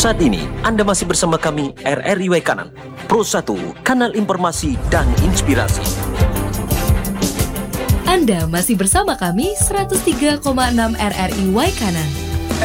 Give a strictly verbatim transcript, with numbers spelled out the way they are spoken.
Saat ini Anda masih bersama kami R R I Waikanan, Pro satu, kanal informasi dan inspirasi. Anda masih bersama kami seratus tiga koma enam R R I Waikanan.